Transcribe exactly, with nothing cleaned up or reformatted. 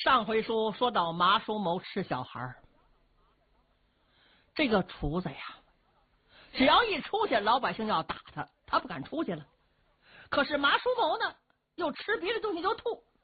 上回书说到马叔谋吃小孩，这个厨子呀，只要一出去，老百姓要打他，他不敢出去了。可是马叔谋呢，又吃别的东西就吐，